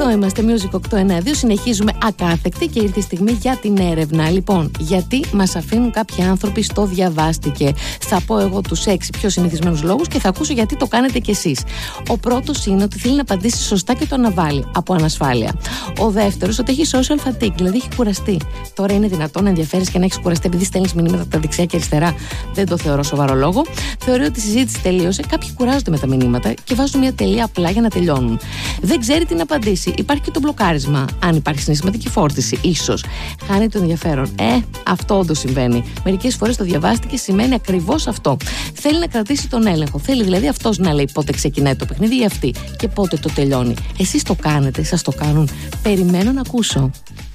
Εδώ είμαστε Music 892. Συνεχίζουμε ακάθεκτη και ήρθε η στιγμή για την έρευνα. Λοιπόν, γιατί μας αφήνουν κάποιοι άνθρωποι στο διαβάστηκε. Θα πω εγώ τους 6 πιο συνηθισμένους λόγους και θα ακούσω γιατί το κάνετε κι εσείς. Ο πρώτος είναι ότι θέλει να απαντήσει σωστά και το αναβάλει από ανασφάλεια. Ο δεύτερος ότι έχει social fatigue, δηλαδή έχει κουραστεί. Τώρα είναι δυνατόν να ενδιαφέρεις και να έχεις κουραστεί επειδή στέλνεις μηνύματα από τα δεξιά και αριστερά? Δεν το θεωρώ σοβαρό λόγο. Θεωρώ ότι η συζήτηση τελείωσε. Κάποιοι κουράζονται με τα μηνύματα και βάζουν μια τελεία απλά για να τελειώνουν. Δεν ξέρει τι να απαντήσει. Υπάρχει και το μπλοκάρισμα. Αν υπάρχει συναισθηματική φόρτιση, ίσως χάνει το ενδιαφέρον. Αυτό όντως συμβαίνει. Μερικές φορές το διαβάστηκε σημαίνει ακριβώς αυτό. Θέλει να κρατήσει τον έλεγχο. Θέλει δηλαδή αυτός να λέει πότε ξεκινάει το παιχνίδι ή αυτή και πότε το τελειώνει. Εσείς το κάνετε, σας το κάνουν? Περιμένω να ακούσω.